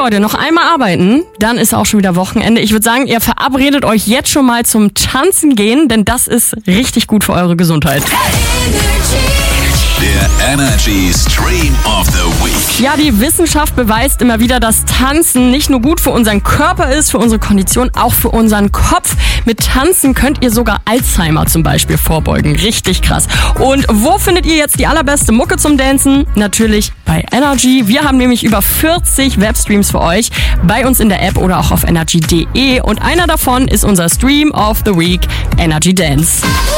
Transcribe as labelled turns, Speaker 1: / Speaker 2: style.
Speaker 1: Leute, noch einmal arbeiten, dann ist auch schon wieder Wochenende. Ich würde sagen, ihr verabredet euch jetzt schon mal zum Tanzen gehen, denn das ist richtig gut für eure Gesundheit.
Speaker 2: Der Energy Stream of the Week.
Speaker 1: Ja, die Wissenschaft beweist immer wieder, dass Tanzen nicht nur gut für unseren Körper ist, für unsere Kondition, auch für unseren Kopf. Mit Tanzen könnt ihr sogar Alzheimer zum Beispiel vorbeugen. Richtig krass. Und wo findet ihr jetzt die allerbeste Mucke zum Dancen? Natürlich bei Energy. Wir haben nämlich über 40 Webstreams für euch bei uns in der App oder auch auf energy.de. Und einer davon ist unser Stream of the Week, Energy Dance.